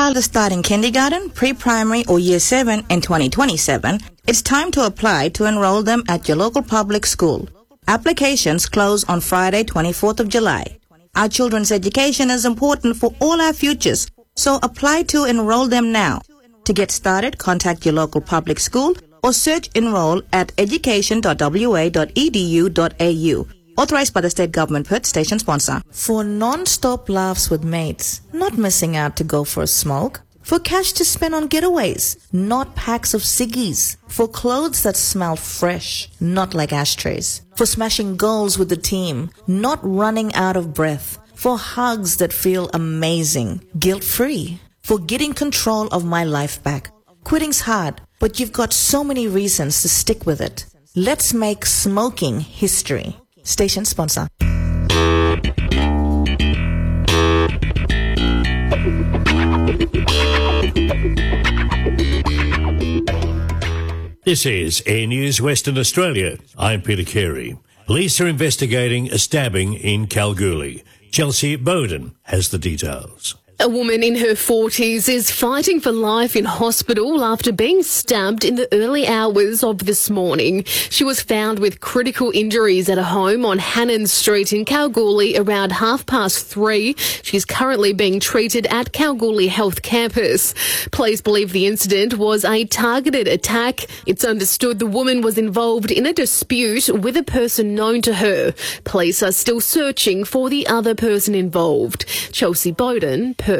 child is starting kindergarten, pre-primary or Year 7 in 2027, it's time to apply to enroll them at your local public school. Applications close on Friday, 24th of July. Our children's education is important for all our futures, so apply to enroll them now. To get started, contact your local public school or search enroll at education.wa.edu.au. Authorized by the State Government, Perth, station sponsor. For non-stop laughs with mates, not missing out to go for a smoke. For cash to spend on getaways, not packs of ciggies. For clothes that smell fresh, not like ashtrays. For smashing goals with the team, not running out of breath. For hugs that feel amazing, guilt-free. For getting control of my life back. Quitting's hard, but you've got so many reasons to stick with it. Let's make smoking history. Station sponsor. This is Air News Western Australia. I'm Peter Carey. Police are investigating a stabbing in Kalgoorlie. Chelsea Bowden has the details. A woman in her 40s is fighting for life in hospital after being stabbed in the early hours of this morning. She was found with critical injuries at a home on Hannon Street in Kalgoorlie around 3:30. She's currently being treated at Kalgoorlie Health Campus. Police believe the incident was a targeted attack. It's understood the woman was involved in a dispute with a person known to her. Police are still searching for the other person involved. Chelsea Bowden, Perth.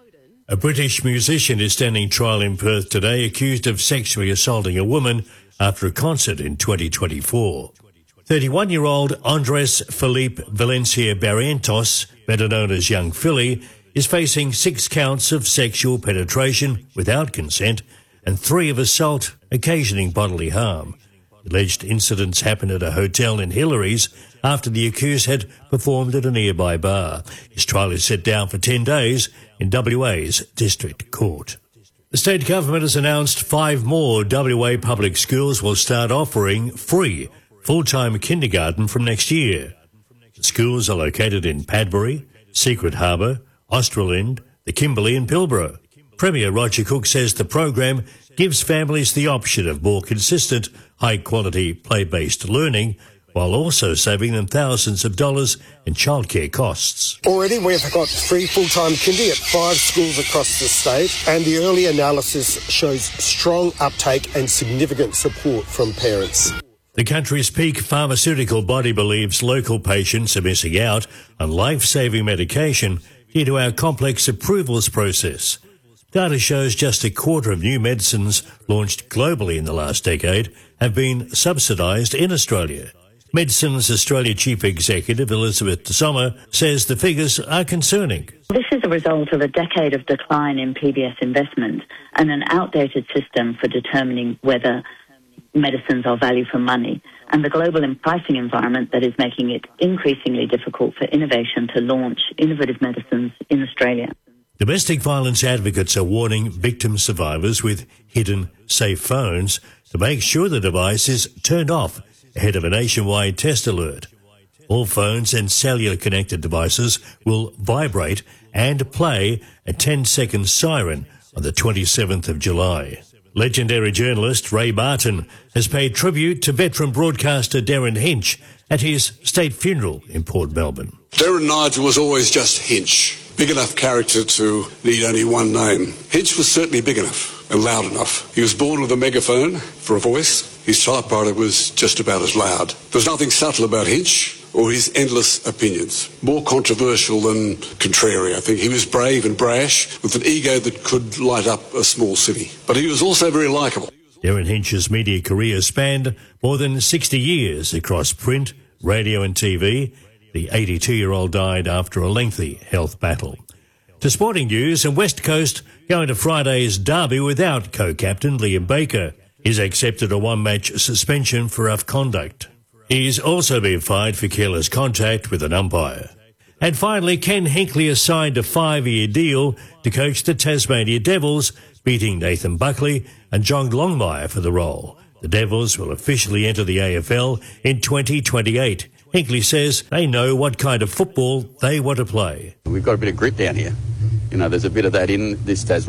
A British musician is standing trial in Perth today accused of sexually assaulting a woman after a concert in 2024. 31-year-old Andres Felipe Valencia Barrientos, better known as Young Philly, is facing 6 counts of sexual penetration without consent and 3 of assault occasioning bodily harm. Alleged incidents happened at a hotel in Hillary's after the accused had performed at a nearby bar. His trial is set down for 10 days in WA's District Court. The state government has announced 5 more WA public schools will start offering free full-time kindergarten from next year. The schools are located in Padbury, Secret Harbour, Australind, the Kimberley and Pilbara. Premier Roger Cook says the program gives families the option of more consistent, high-quality, play-based learning while also saving them thousands of dollars in childcare costs. Already we've got free full-time kindy at 5 schools across the state, and the early analysis shows strong uptake and significant support from parents. The country's peak pharmaceutical body believes local patients are missing out on life-saving medication due to our complex approvals process. Data shows just a quarter of new medicines launched globally in the last decade have been subsidised in Australia. Medicines Australia Chief Executive Elizabeth Sommer says the figures are concerning. This is a result of a decade of decline in PBS investment and an outdated system for determining whether medicines are value for money, and the global pricing environment that is making it increasingly difficult for innovation to launch innovative medicines in Australia. Domestic violence advocates are warning victim survivors with hidden safe phones to make sure the device is turned off ahead of a nationwide test alert. All phones and cellular-connected devices will vibrate and play a 10-second siren on the 27th of July. Legendary journalist Ray Martin has paid tribute to veteran broadcaster Darren Hinch at his state funeral in Port Melbourne. Darren Nigel was always just Hinch, big enough character to need only one name. Hinch was certainly big enough and loud enough. He was born with a megaphone for a voice. His typewriter was just about as loud. There was nothing subtle about Hinch or his endless opinions. More controversial than contrary, I think. He was brave and brash with an ego that could light up a small city. But he was also very likeable. Darren Hinch's media career spanned more than 60 years across print, radio and TV. The 82-year-old died after a lengthy health battle. To sporting news, and West Coast going to Friday's derby without co-captain Liam Baker. He's accepted a 1-match suspension for rough conduct. He's also been fined for careless contact with an umpire. And finally, Ken Hinkley has signed a 5-year deal to coach the Tasmania Devils, beating Nathan Buckley and John Longmire for the role. The Devils will officially enter the AFL in 2028. Hinkley says they know what kind of football they want to play. We've got a bit of grit down here. You know, there's a bit of that in this Tasmania.